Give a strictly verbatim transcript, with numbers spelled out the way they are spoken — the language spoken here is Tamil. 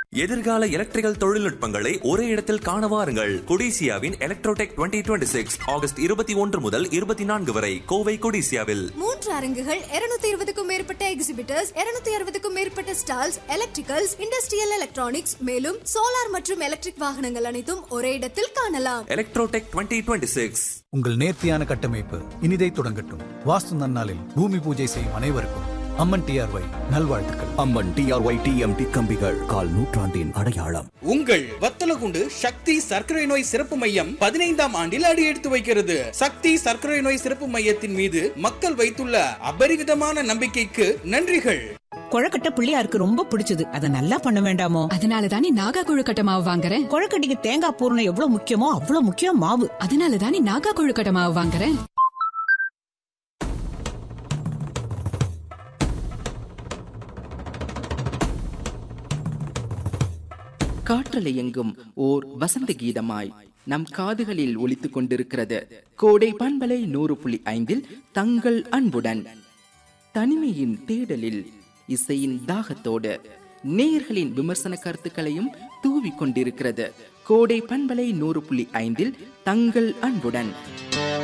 எதிர்கால எலக்ட்ரிக்கல் தொழில்நுட்பங்களை ஒரே இடத்தில் காண வாருங்கள். கொடிசியாவின் Electrotech twenty twenty six August இருபத்தி ஒன்று முதல் இருபத்தி நான்கு வரை கோவை கொடிசியாவில். மூன்று அரங்குகள், இருநூத்தி இருபதுக்கும் மேற்பட்ட எக்ஸிபிட்டர்ஸ், இருநூத்தி அறுபதுக்கும் மேற்பட்ட ஸ்டால்ஸ், எலக்ட்ரிக்கல்ஸ், இண்டஸ்ட்ரியல் எலக்ட்ரானிக்ஸ், மேலும் சோலார் மற்றும் எலக்ட்ரிக் வாகனங்கள் அனைத்தும் ஒரே இடத்தில் காணலாம். Electrotech twenty twenty six. உங்கள் நேர்த்தியான கட்டமைப்பு இனிதை தொடங்கட்டும். வாஸ்து நன்னாளில் பூமி பூஜை செய்யும் அனைவருக்கும் அம்மன் டிஆர்ஒய் நல்வாழ்த்துக்கள். அம்மன் டிஆர்ஒய் டிஎம்டி கம்பிகள் கால் நூற்றாண்டின் அடையாளம். உங்கள் வத்தலகுண்டு சக்தி சர்க்கரை நோய் சிறப்பு மையம் பதினைந்தாம் ஆண்டில் அடி எடுத்து வைக்கிறது. சக்தி சர்க்கரை நோய் சிறப்பு மையத்தின் மீது மக்கள் வைத்துள்ள அபரிவிதமான நம்பிக்கைக்கு நன்றிகள். கொழக்கட்டை பிள்ளையாருக்கு ரொம்ப பிடிச்சது. அதை நல்லா பண்ண வேண்டாமோ? அதனால தானே நாகா கொழுக்கட்டை மாவு வாங்குறேன். கொழக்கட்டைக்கு தேங்காய் பூரணம் எவ்வளவு முக்கியமோ அவ்வளவு முக்கியம் மாவு. அதனால தானே நாகா கொழுக்கட்டை மாவு வாங்குறேன். காற்றலை எங்கும் ஓர் வசந்த கீதமாய் நம் காதுகளில் ஒலித்துக் கொண்டிருக்கிறது. கோடை பண்பலை நூறு புள்ளி ஐந்தில் தங்கள் அன்புடன். தனிமையின் தேடலில் இசையின் தாகத்தோடு நேயர்களின் விமர்சன கருத்துக்களையும் தூவி கொண்டிருக்கிறது. கோடை பண்பலை நூறு புள்ளி ஐந்தில் தங்கள் அன்புடன்.